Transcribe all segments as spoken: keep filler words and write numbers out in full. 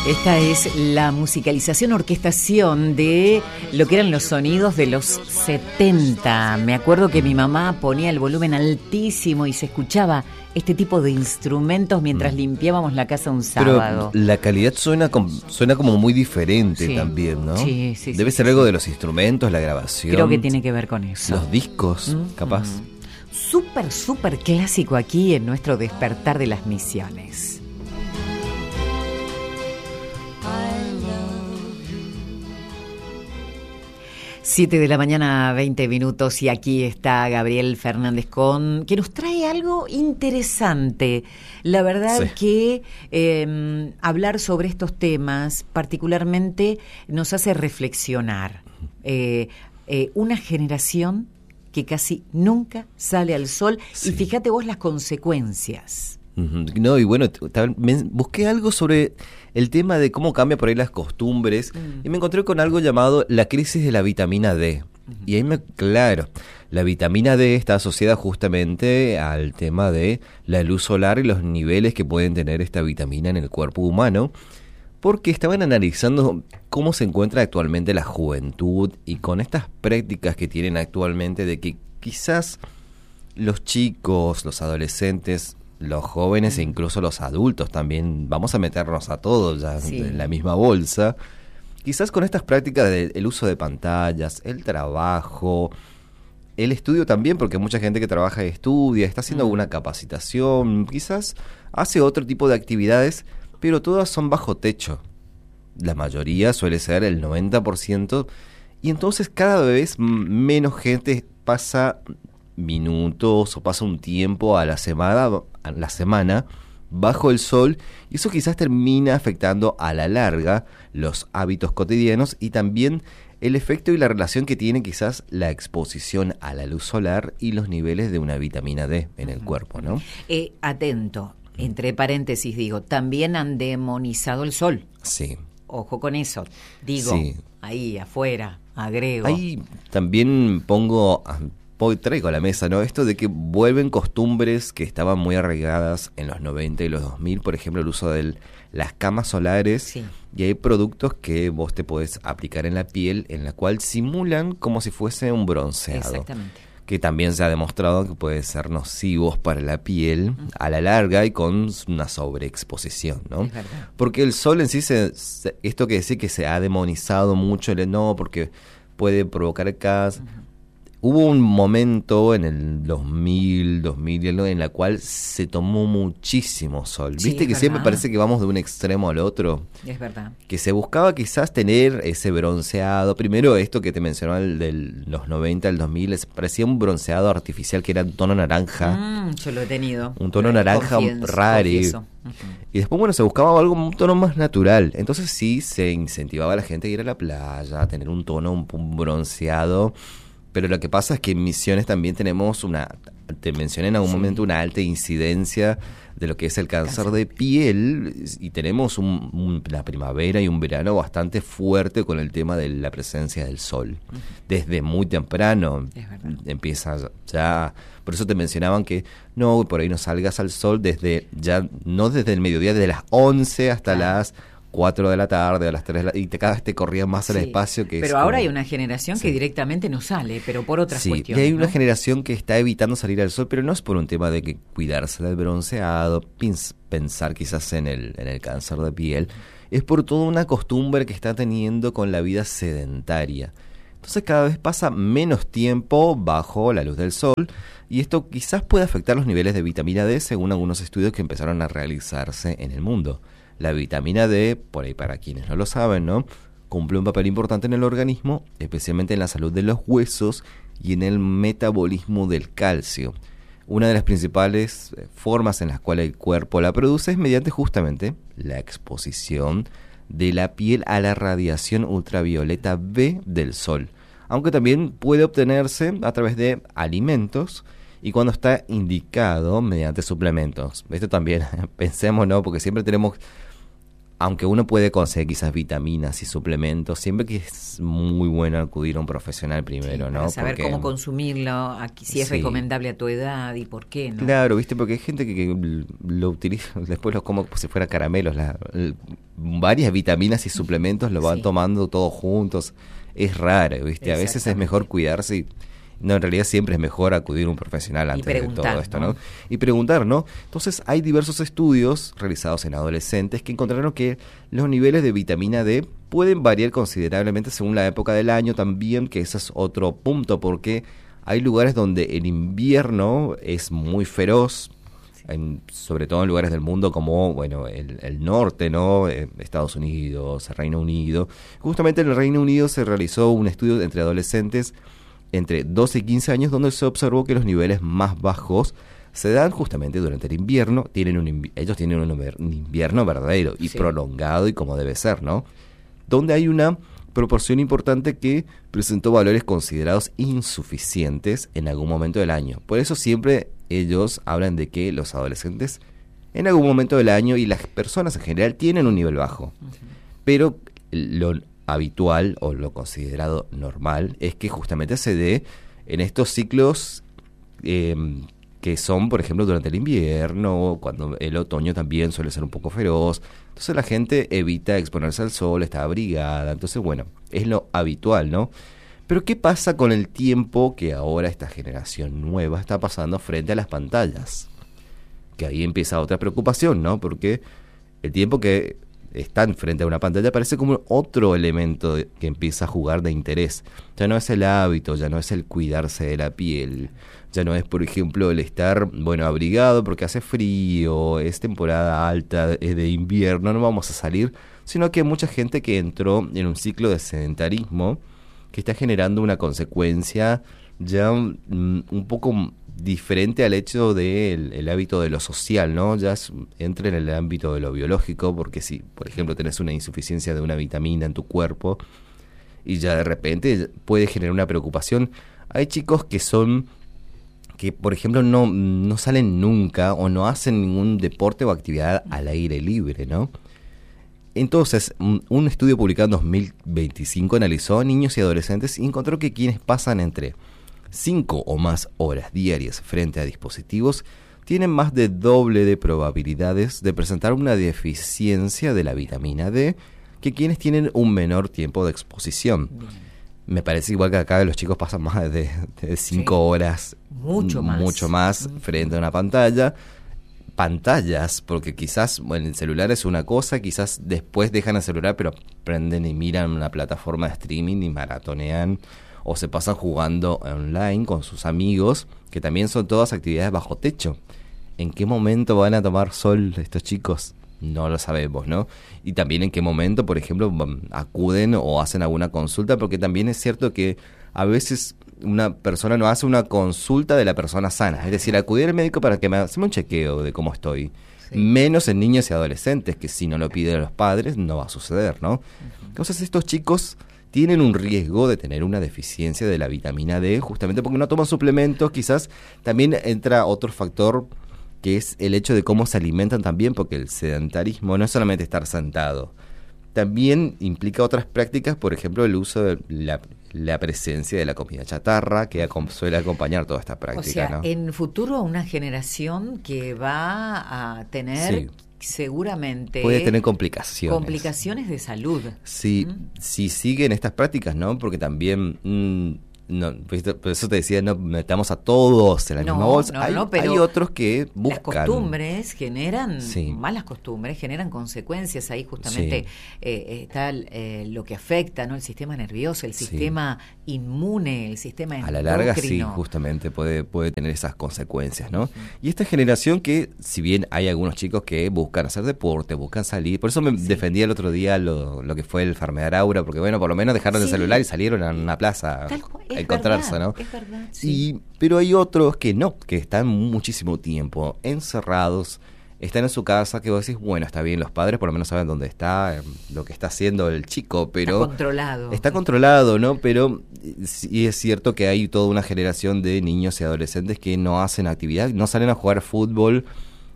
Esta es la musicalización, orquestación de lo que eran los sonidos de los setenta. Me acuerdo que mi mamá ponía el volumen altísimo y se escuchaba este tipo de instrumentos mientras limpiábamos la casa un sábado. Pero la calidad suena como, suena como muy diferente, sí, también, ¿no? Sí, sí. Debe sí, ser sí, algo sí. de los instrumentos, la grabación. Creo que tiene que ver con eso. Los discos, mm, capaz. Mm. Súper, súper clásico aquí en nuestro Despertar de las Misiones. Siete de la mañana, veinte minutos, y aquí está Gabriel Fernández con que nos trae algo interesante. La verdad sí. que eh, hablar sobre estos temas particularmente nos hace reflexionar. Eh, eh, una generación que casi nunca sale al sol, sí. y fíjate vos las consecuencias. No, y bueno, busqué algo sobre el tema de cómo cambia por ahí las costumbres, mm. y me encontré con algo llamado la crisis de la vitamina D. Uh-huh. Y ahí me, claro, la vitamina D está asociada justamente al tema de la luz solar y los niveles que pueden tener esta vitamina en el cuerpo humano, porque estaban analizando cómo se encuentra actualmente la juventud y con estas prácticas que tienen actualmente de que quizás los chicos, los adolescentes, los jóvenes e incluso los adultos también, vamos a meternos a todos ya sí. en la misma bolsa, quizás con estas prácticas del uso de pantallas, el trabajo, el estudio también, porque mucha gente que trabaja y estudia, está haciendo mm. alguna capacitación, quizás hace otro tipo de actividades, pero todas son bajo techo. La mayoría suele ser el noventa por ciento, y entonces cada vez menos gente pasa minutos o pasa un tiempo a la semana, a la semana bajo el sol, y eso quizás termina afectando a la larga los hábitos cotidianos y también el efecto y la relación que tiene quizás la exposición a la luz solar y los niveles de una vitamina D en el cuerpo, ¿no? Eh, atento, entre paréntesis digo, también han demonizado el sol. Sí. Ojo con eso, digo, sí. ahí afuera, agrego. Ahí también pongo... Hoy traigo a la mesa, ¿no? Esto de que vuelven costumbres que estaban muy arraigadas en los noventa y los dos mil, por ejemplo, el uso de las camas solares, sí. y hay productos que vos te podés aplicar en la piel, en la cual simulan como si fuese un bronceado. Exactamente. Que también se ha demostrado que puede ser nocivos para la piel uh-huh. a la larga y con una sobreexposición, ¿no? Es verdad. Porque el sol en sí, se, se, esto que decir que se ha demonizado mucho, el, no, porque puede provocar cáncer. Uh-huh. Hubo un momento en el dos mil, dos mil en la cual se tomó muchísimo sol. Sí, ¿Viste que verdad. Siempre parece que vamos de un extremo al otro? Es verdad. Que se buscaba quizás tener ese bronceado. Primero esto que te mencionaba el de los noventa al dos mil, parecía un bronceado artificial que era un tono naranja. Mm, yo lo he tenido. Un tono naranja raro. Uh-huh. Y después, bueno, se buscaba algo, un tono más natural. Entonces sí, se incentivaba a la gente a ir a la playa, a tener un tono, un, un bronceado. Pero lo que pasa es que en Misiones también tenemos una, te mencioné en algún sí. momento, una alta incidencia de lo que es el cáncer, cáncer. de piel, y tenemos un, un, una primavera y un verano bastante fuerte con el tema de la presencia del sol. Uh-huh. Desde muy temprano empieza ya, por eso te mencionaban que no, por ahí no salgas al sol desde ya, no desde el mediodía, desde las once hasta ah. las cuatro de la tarde, a las tres de la, y te, cada vez te corría más el sí, espacio. Que pero es ahora como, hay una generación sí. que directamente no sale, pero por otras sí, cuestiones. Y hay ¿no? una generación que está evitando salir al sol, pero no es por un tema de que cuidarse del bronceado, pensar quizás en el, en el cáncer de piel, es por toda una costumbre que está teniendo con la vida sedentaria. Entonces cada vez pasa menos tiempo bajo la luz del sol, y esto quizás puede afectar los niveles de vitamina D según algunos estudios que empezaron a realizarse en el mundo. La vitamina D, por ahí para quienes no lo saben, ¿no?, cumple un papel importante en el organismo, especialmente en la salud de los huesos y en el metabolismo del calcio. Una de las principales formas en las cuales el cuerpo la produce es mediante justamente la exposición de la piel a la radiación ultravioleta B del sol, aunque también puede obtenerse a través de alimentos y cuando está indicado mediante suplementos. Esto también, pensemos, ¿no?, porque siempre tenemos aunque uno puede conseguir quizás vitaminas y suplementos, siempre que es muy bueno acudir a un profesional primero, sí, ¿no? Para saber porque, cómo consumirlo, aquí, si es sí. recomendable a tu edad y por qué, ¿no? Claro, ¿viste? Porque hay gente que, que lo utiliza, después los como como si fuera caramelos, la, la, varias vitaminas y suplementos lo van sí. tomando todos juntos. Es raro, ¿viste? A veces es mejor cuidarse y... No, en realidad siempre es mejor acudir a un profesional antes de todo esto, ¿no? ¿no? Y preguntar, ¿no? Entonces hay diversos estudios realizados en adolescentes que encontraron que los niveles de vitamina D pueden variar considerablemente según la época del año también, que ese es otro punto, porque hay lugares donde el invierno es muy feroz, en, sobre todo en lugares del mundo como, bueno, el, el norte, ¿no? Eh, Estados Unidos, Reino Unido. Justamente en el Reino Unido se realizó un estudio entre adolescentes entre doce y quince años, donde se observó que los niveles más bajos se dan justamente durante el invierno. Tienen un invi- ellos tienen un, un invierno verdadero y sí. prolongado y como debe ser, ¿no? Donde hay una proporción importante que presentó valores considerados insuficientes en algún momento del año. Por eso siempre ellos hablan de que los adolescentes en algún momento del año y las personas en general tienen un nivel bajo. Uh-huh. Pero lo habitual o lo considerado normal es que justamente se dé en estos ciclos eh, que son, por ejemplo, durante el invierno, cuando el otoño también suele ser un poco feroz. Entonces la gente evita exponerse al sol, está abrigada. Entonces, bueno, es lo habitual, ¿no? Pero ¿qué pasa con el tiempo que ahora esta generación nueva está pasando frente a las pantallas? Que ahí empieza otra preocupación, ¿no? Porque el tiempo que están frente a una pantalla parece como otro elemento de, que empieza a jugar de interés. Ya no es el hábito, ya no es el cuidarse de la piel, ya no es, por ejemplo, el estar, bueno, abrigado porque hace frío, es temporada alta, es de invierno, no vamos a salir, sino que hay mucha gente que entró en un ciclo de sedentarismo que está generando una consecuencia ya un, un poco diferente al hecho del el hábito de lo social, ¿no? Ya es, entra en el ámbito de lo biológico, porque si, por ejemplo, tenés una insuficiencia de una vitamina en tu cuerpo y ya de repente puede generar una preocupación. Hay chicos que son, que por ejemplo no, no salen nunca o no hacen ningún deporte o actividad al aire libre, ¿no? Entonces, un, un estudio publicado en dos mil veinticinco analizó a niños y adolescentes y encontró que quienes pasan entre cinco o más horas diarias frente a dispositivos tienen más de doble de probabilidades de presentar una deficiencia de la vitamina D que quienes tienen un menor tiempo de exposición. Bien. Me parece igual que acá los chicos pasan más de, de cinco sí. horas, mucho más, mucho más mm. frente a una pantalla. Pantallas, porque quizás, bueno, el celular es una cosa, quizás después dejan el celular, pero prenden y miran una plataforma de streaming y maratonean, o se pasan jugando online con sus amigos, que también son todas actividades bajo techo. ¿En qué momento van a tomar sol estos chicos? No lo sabemos, ¿no? Y también en qué momento, por ejemplo, acuden o hacen alguna consulta, porque también es cierto que a veces una persona no hace una consulta de la persona sana, es decir, acudir al médico para que me haga un chequeo de cómo estoy. Sí. Menos en niños y adolescentes, que si no lo piden los padres no va a suceder, ¿no? Uh-huh. Entonces estos chicos tienen un riesgo de tener una deficiencia de la vitamina D, justamente porque no toman suplementos. Quizás también entra otro factor, que es el hecho de cómo se alimentan también, porque el sedentarismo no es solamente estar sentado, también implica otras prácticas, por ejemplo, el uso de la, la presencia de la comida chatarra, que acom- suele acompañar toda esta práctica. O sea, ¿no? En futuro una generación que va a tener... Sí. Seguramente puede tener complicaciones complicaciones de salud si, ¿Mm? si siguen estas prácticas, ¿no? Porque también mmm, no, por eso te decía, no metamos a todos en la no, misma bolsa. No, hay, no, pero hay otros que buscan. Las costumbres generan, sí. malas costumbres generan consecuencias. Ahí justamente sí. eh, está eh, lo que afecta, ¿no? El sistema nervioso, el sistema sí. inmune, el sistema endocrino. A la larga sí, justamente puede, puede tener esas consecuencias, ¿no? Sí. Y esta generación que, si bien hay algunos chicos que buscan hacer deporte, buscan salir, por eso me sí. defendí el otro día lo, lo que fue el Farmear Aura, porque bueno, por lo menos dejaron sí. el celular y salieron a una plaza. Tal cual. Es encontrarse, verdad, ¿no? Es verdad, sí. Y, pero hay otros que no, que están muchísimo tiempo encerrados, están en su casa, que vos decís, bueno, está bien, los padres por lo menos saben dónde está, lo que está haciendo el chico, pero... Está controlado. Está controlado, ¿no? Pero sí es cierto que hay toda una generación de niños y adolescentes que no hacen actividad, no salen a jugar fútbol,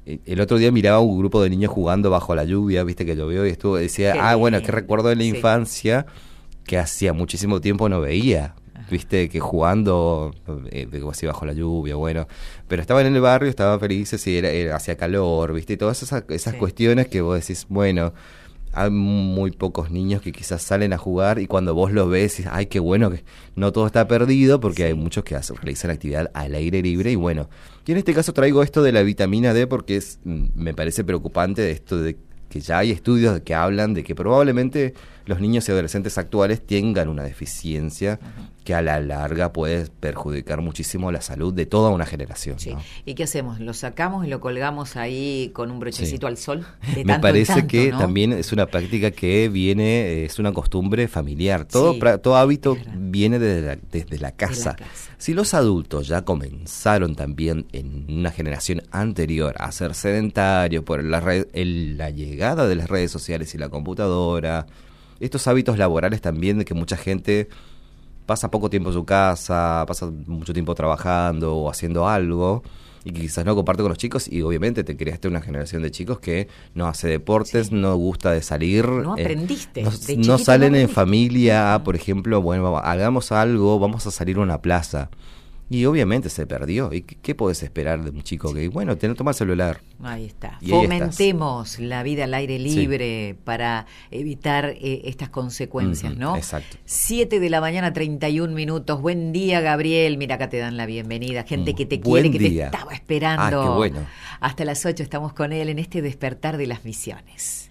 el otro día miraba un grupo de niños jugando bajo la lluvia, viste que llovió y estuvo, decía, Qué ah, bueno, lindo. que recuerdo de la Sí. infancia que hacía muchísimo tiempo no veía. Viste, que jugando, eh, digo así, bajo la lluvia, bueno, pero estaban en el barrio, estaban felices y era, era- hacía calor, viste, y todas esas, esas Sí. cuestiones que vos decís, bueno, hay muy pocos niños que quizás salen a jugar y cuando vos los ves, dices, ay, qué bueno, que no todo está perdido, porque Sí. hay muchos que hacen, realizan actividad al aire libre y bueno, y en este caso traigo esto de la vitamina D porque es, mm, me parece preocupante esto de que ya hay estudios que hablan de que probablemente los niños y adolescentes actuales tengan una deficiencia Ujú. que a la larga puede perjudicar muchísimo la salud de toda una generación. Sí. ¿no? ¿Y qué hacemos? ¿Lo sacamos y lo colgamos ahí con un brochecito Sí. al sol? De Me tanto en parece tanto, que ¿no? también es una práctica que viene, eh, es una costumbre familiar. Todo, Sí, pra- todo hábito es verdad. viene desde la, desde la casa. casa. Si los adultos ya comenzaron también en una generación anterior a ser sedentarios por la, red, el- la llegada de las redes sociales y la computadora, estos hábitos laborales también de que mucha gente pasa poco tiempo en su casa, pasa mucho tiempo trabajando o haciendo algo y que quizás no comparte con los chicos y obviamente te creaste una generación de chicos que no hace deportes, Sí. no gusta de salir. No eh, aprendiste. no, de no chiquito salen no en aprendiste. familia, Ujú. por ejemplo, bueno, vamos, hagamos algo, vamos a salir a una plaza. Y obviamente se perdió. ¿Y qué, qué podés esperar de un chico que, bueno, te, toma el celular? Ahí está. Y ahí Fomentemos la vida al aire libre para evitar eh, estas consecuencias, Ujú, ¿no? exacto. Siete de la mañana, treinta y un minutos. Buen día, Gabriel. Mira, acá te dan la bienvenida. Gente Mm, que te buen quiere, que día. te estaba esperando. Ah, qué bueno. Hasta las ocho estamos con él en este despertar de las misiones.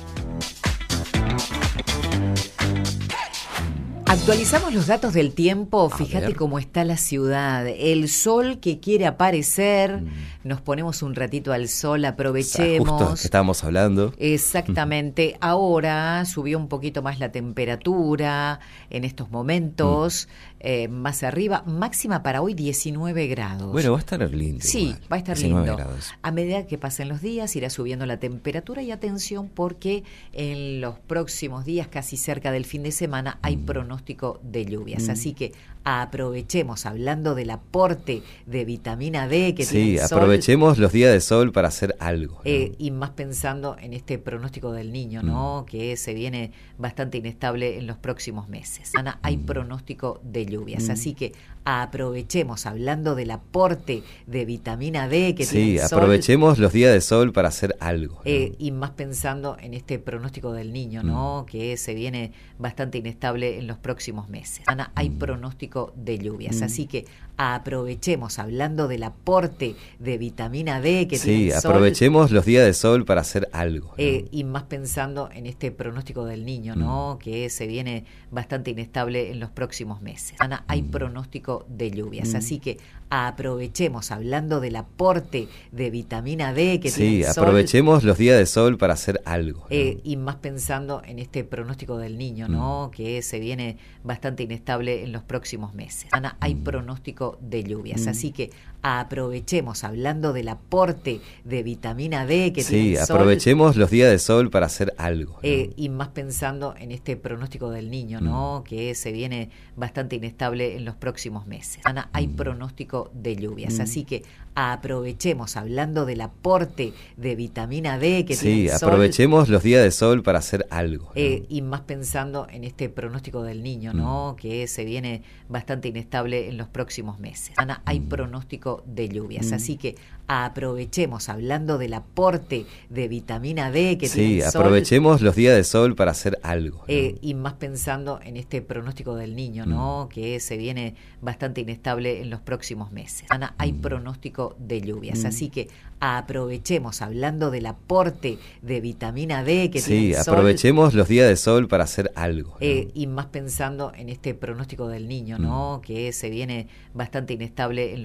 Actualizamos los datos del tiempo, A fíjate ver. cómo está la ciudad, el sol que quiere aparecer, Mm. nos ponemos un ratito al sol, O sea, aprovechemos. justo que estábamos hablando. Exactamente, ahora subió un poquito más la temperatura en estos momentos, eh, más arriba, máxima para hoy diecinueve grados. Bueno, va a estar lindo. Sí, igual, va a estar diecinueve lindo. grados. A medida que pasen los días irá subiendo la temperatura y atención porque en los próximos días, casi cerca del fin de semana, hay Mm. pronóstico de lluvias. Mm. Así que aprovechemos, hablando del aporte de vitamina D que Sí, tiene el sol. aprovechemos los días de sol para hacer algo. ¿no? Eh, y más pensando en este pronóstico del niño, ¿no? Mm. Que se viene bastante inestable en los próximos meses. Ana, hay Mm. pronóstico de lluvias, Mm. así que aprovechemos, hablando del aporte de vitamina D que Sí, tiene el sol. aprovechemos los días de sol para hacer algo. ¿no? Eh, y más pensando en este pronóstico del niño, ¿no? Mm. Que se viene bastante inestable en los próximos meses. Ana, hay Mm. pronóstico de lluvias, Mm. así que aprovechemos, hablando del aporte de vitamina D que Sí, tiene el sol. aprovechemos los días de sol para hacer algo. ¿no? Eh, y más pensando en este pronóstico del niño, ¿no? Mm. Que se viene bastante inestable en los próximos meses. Ana, hay Mm. pronóstico de lluvias, Mm. así que aprovechemos, hablando del aporte de vitamina D que Sí, tiene el sol. aprovechemos los días de sol para hacer algo. ¿no? Eh, y más pensando en este pronóstico del niño, ¿no? Mm. Que se viene bastante inestable en los próximos meses. Ana, hay Mm. pronóstico de lluvias, Mm. así que aprovechemos, hablando del aporte de vitamina D que Sí, tiene el sol. aprovechemos los días de sol para hacer algo. ¿no? Eh, y más pensando en este pronóstico del niño, ¿no? Mm. Que se viene bastante inestable en los próximos meses. Ana, hay Mm. pronóstico de lluvias, Mm. así que aprovechemos, hablando del aporte de vitamina D que Sí, tiene el sol. aprovechemos los días de sol para hacer algo. ¿no? Eh, y más pensando en este pronóstico del niño, ¿no? Mm. Que se viene bastante inestable en los próximos meses. Ana, hay Mm. pronóstico de lluvias, Mm. así que aprovechemos, hablando del aporte de vitamina D que Sí, tiene el sol. aprovechemos los días de sol para hacer algo. ¿no? Eh, y más pensando en este pronóstico del niño, ¿no? Mm. Que se viene bastante inestable en los próximos meses. Ana, hay Mm. pronóstico de lluvias, Mm. así que aprovechemos, hablando del aporte de vitamina D que Sí, tiene el sol. aprovechemos los días de sol para hacer algo. ¿no? Eh, y más pensando en este pronóstico del niño, ¿no? Mm. Que se viene bastante inestable en los